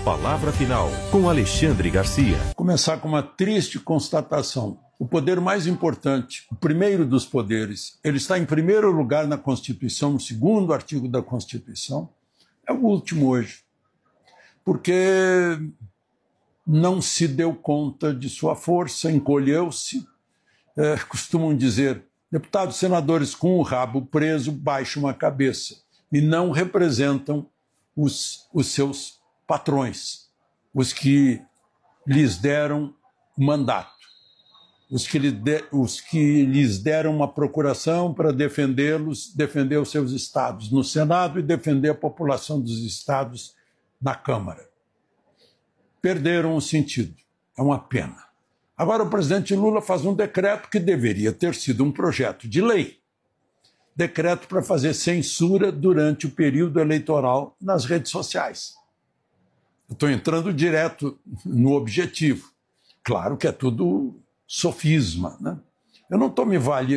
Palavra Final, com Alexandre Garcia. Começar com uma triste constatação. O poder mais importante, o primeiro dos poderes, ele está em primeiro lugar na Constituição, no segundo artigo da Constituição, é o último hoje. Porque não se deu conta de sua força, encolheu-se. Costumam dizer, deputados e senadores com o rabo preso baixam a cabeça e não representam os seus patrões, os que lhes deram mandato, os que lhes deram uma procuração para defendê-los, defender os seus estados no Senado e defender a população dos estados na Câmara. Perderam o sentido. É uma pena. Agora o presidente Lula faz um decreto que deveria ter sido um projeto de lei. Decreto para fazer censura durante o período eleitoral nas redes sociais. Eu estou entrando direto no objetivo. Claro que é tudo sofisma, né? Eu não estou me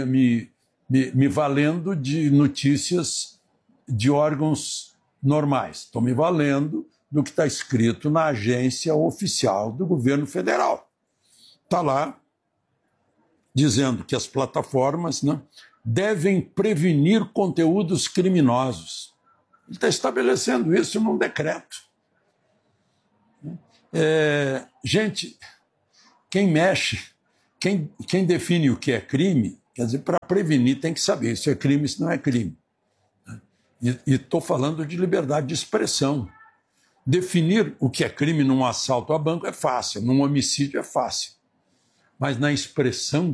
valendo de notícias de órgãos normais. Estou me valendo do que está escrito na agência oficial do governo federal. Está lá dizendo que as plataformas, né, devem prevenir conteúdos criminosos. Ele está estabelecendo isso num decreto. Gente, quem mexe, quem define o que é crime, quer dizer, para prevenir tem que saber se é crime, se não é crime. E estou falando de liberdade de expressão. Definir o que é crime num assalto a banco é fácil, num homicídio é fácil. Mas na expressão